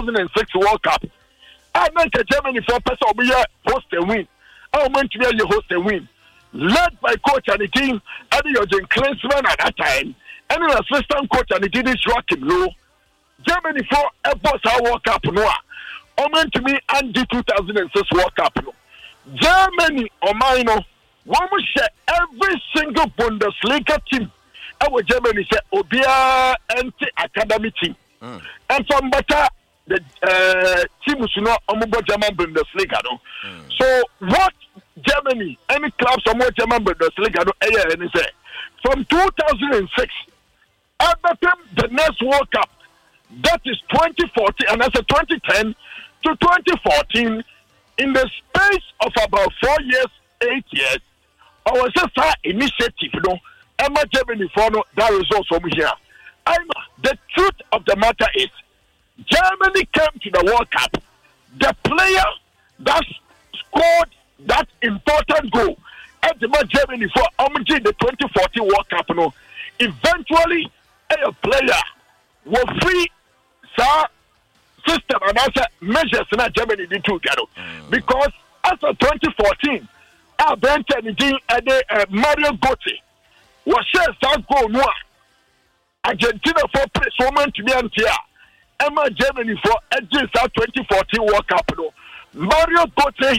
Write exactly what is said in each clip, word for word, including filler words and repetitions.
thousand six World Cup. I meant Germany for person will be host and win. I meant to be a host and win. Led by coach and the team, Eddie Jürgen Klinsmann at that time, and an assistant coach and the team is Joachim Low. Germany for a boss World Cup no. I meant to me and the two thousand six World Cup no. Germany or mine one share every single Bundesliga team. Our Germany said Obia anti academy team. Mm. And from better the uh, team is not Omubo German Bundesliga. No? Mm. So what Germany, any clubs from what German Bundesliga, no, and say from two thousand six, everything the next World Cup, that is twenty fourteen, and that's a twenty ten to twenty fourteen, in the space of about four years, eight years, our sister initiative, you know, Emma Germany for no, that results from here. I'm, the truth of the matter is, Germany came to the World Cup. The player that scored that important goal at the Germany for Omg the twenty fourteen World Cup, no, eventually a player will free sir system and answer measures in Germany did together mm. because after twenty fourteen, our Benton and uh, Mario Götze was shared that goal no Argentina for place woman to be anti Emma Germany for edges at twenty fourteen World Cup no Mario Götze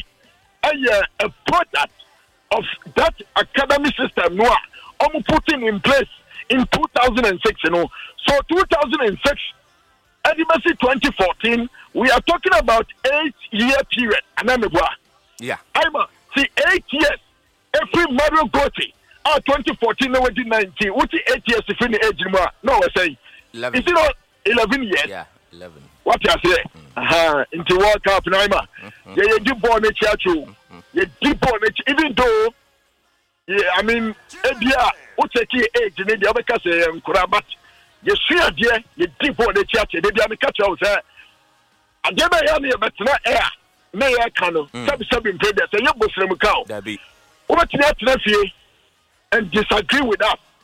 a, a product of that academy system no I'm putting in place in two thousand six, you know. So two thousand six Edimasi twenty fourteen, we are talking about eight year period. And I'm yeah. I'm a see eight years. Every Mario Götze ah twenty fourteen no nineteen. What is eight years if in the age more? No, I say eleven. Is it not eleven years? Yeah, eleven. What you say? Mm. Aha, into World Cup now, ma. Yeah, you deep born a church. You deep born even though yeah, I mean, Ebia, what take age in the other case and Kurabat. You see a dear, you deep on the church, they be a catch out there. I never hear me, but not air. May I canoe, some seven traders, and you Muslim cow. That be what you have to and disagree with us.